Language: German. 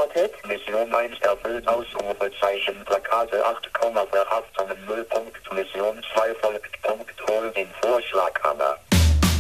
lautet: Mission 1 erfüllt, Ausrufezeichen, Plakate 8, Verhaftungen 0. Mission 2 folgt, hol den Vorschlag an.